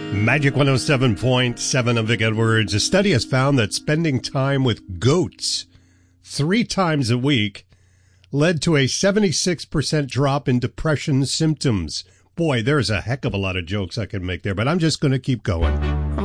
Magic 107.7, I'm Vic Edwards. A study has found that spending time with goats 3 times a week led to a 76% drop in depression symptoms. Boy, there's a heck of a lot of jokes I can make there, but I'm just going to keep going.